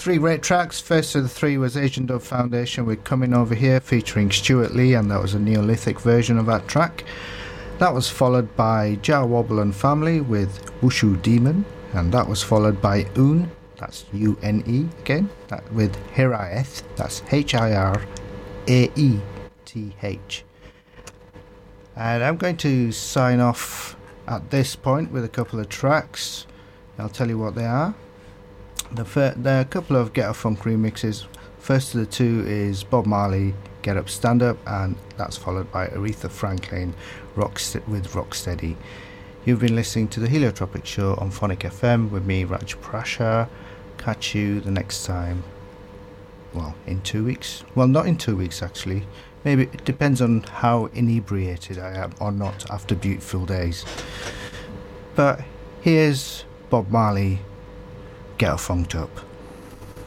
three great tracks. First of the three was Asian Dub Foundation with Coming Over Here featuring Stuart Lee, and that was a Neolithic version of that track. That was followed by Jar Wobble and Family with Wushu Demon, and that was followed by Une, that's U-N-E again, with Hiraeth, that's H-I-R-A-E-T-H. And I'm going to sign off at this point with a couple of tracks. I'll tell you what they are. There are a couple of Get Up Funk remixes. First of the two is Bob Marley, Get Up Stand Up, and that's followed by Aretha Franklin with Rocksteady. You've been listening to the Heliotropic Show on Phonic FM with me, Raj Prasha. Catch you the next time. Well, in 2 weeks. Well, not in 2 weeks actually. Maybe it depends on how inebriated I am or not after beautiful days. But here's Bob Marley, Get Her Funked Up.